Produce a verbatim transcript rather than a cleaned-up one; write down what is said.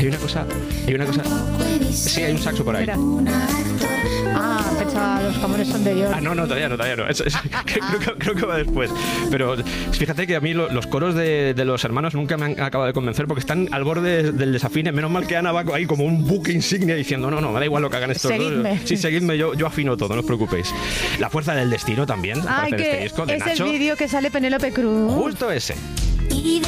Hay una cosa, hay una cosa. Sí, hay un saxo por ahí. Espera. Ah, pensaba, los jamones son de York. Ah, no, no, todavía no, todavía no. Es, es, creo, que, creo que va después. Pero fíjate que a mí lo, los coros de, de los hermanos nunca me han acabado de convencer porque están al borde del desafine. Menos mal que Ana va ahí como un buque insignia diciendo no, no, me da igual lo que hagan estos Seguidme. dos. Sí, seguidme, yo, yo afino todo, no os preocupéis. La fuerza del destino también, Ay, parte de que este disco, de es Nacho. el vídeo que sale Penélope Cruz. Justo ese.